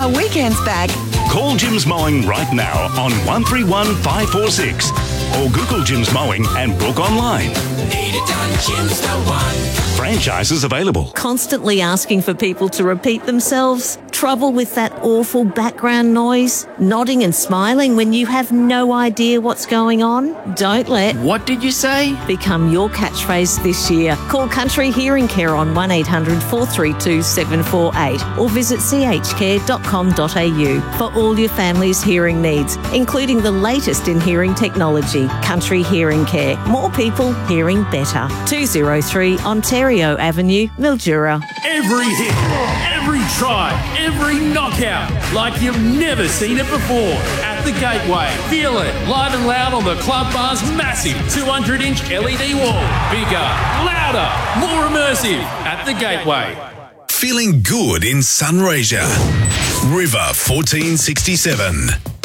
our weekends back. Call Jim's Mowing right now on 131 546 or Google Jim's Mowing and book online. Need it done, Jim's the one. Franchises available. Constantly asking for people to repeat themselves? Trouble with that awful background noise? Nodding and smiling when you have no idea what's going on? Don't let What did you say? become your catchphrase this year. Call Country Hearing Care on 1800 432 748 or visit chcare.com.au for all your family's hearing needs, including the latest in hearing technology. Country Hearing Care. More people hearing better. 203 Ontario Avenue, Mildura. Every hit, every try, every knockout, like you've never seen it before. At the Gateway, feel it live and loud on the Club Bar's massive 200-inch LED wall. Bigger, louder, more immersive. At the Gateway. Feeling good in Sunraysia. River 1467.